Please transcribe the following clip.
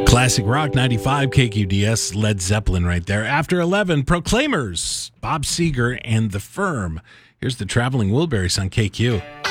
Classic Rock 95 KQDS, Led Zeppelin right there. After 11, Proclaimers, Bob Seger and The Firm. Here's the Traveling Wilburys on KQ.